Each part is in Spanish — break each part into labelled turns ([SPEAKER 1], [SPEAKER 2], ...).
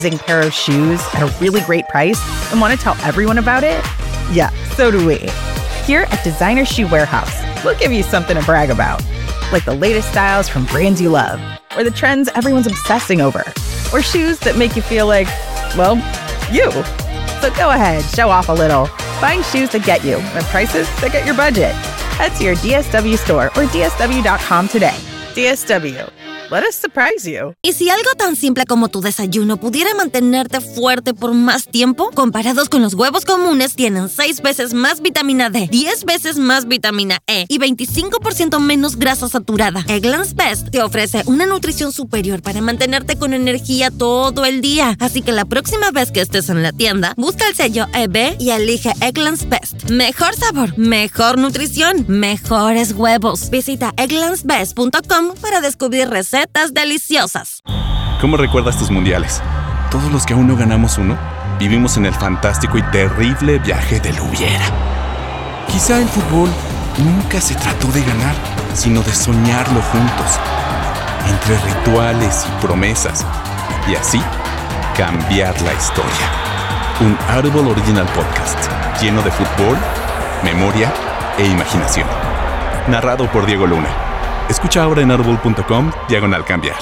[SPEAKER 1] pair of shoes at a really great price and want to tell everyone about it? Yeah, so do we. Here at Designer Shoe Warehouse, we'll give you something to brag about, like the latest styles from brands you love, or the trends everyone's obsessing over, or shoes that make you feel like, well, you. So go ahead, show off a little. Find shoes that get you at prices that get your budget. Head to your DSW store or DSW.com today. DSW. Let us surprise you.
[SPEAKER 2] ¿Y si algo tan simple como tu desayuno pudiera mantenerte fuerte por más tiempo? Comparados con los huevos comunes, tienen 6 veces más vitamina D, 10 veces más vitamina E y 25% menos grasa saturada. Eggland's Best te ofrece una nutrición superior para mantenerte con energía todo el día. Así que la próxima vez que estés en la tienda, busca el sello EB y elige Eggland's Best. Mejor sabor, mejor nutrición, mejores huevos. Visita egglandsbest.com para descubrir recetas deliciosas.
[SPEAKER 3] ¿Cómo recuerdas tus mundiales? Todos los que aún no ganamos uno, vivimos en el fantástico y terrible viaje del hubiera. Quizá el fútbol nunca se trató de ganar, sino de soñarlo juntos, entre rituales y promesas, y así cambiar la historia. Un Audible Original Podcast lleno de fútbol, memoria e imaginación. Narrado por Diego Luna. Escucha ahora en audible.com/cambiar.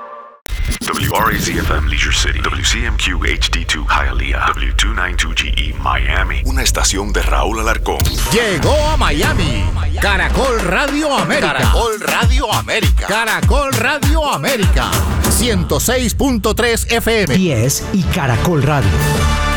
[SPEAKER 4] WRAZ-FM Leisure City, WCMQ HD2 Hialeah, W292GE Miami. Una estación de Raúl Alarcón.
[SPEAKER 5] Llegó a Miami Caracol Radio América. Caracol Radio América. Caracol Radio América. 106.3 FM.
[SPEAKER 6] 10 y Caracol Radio.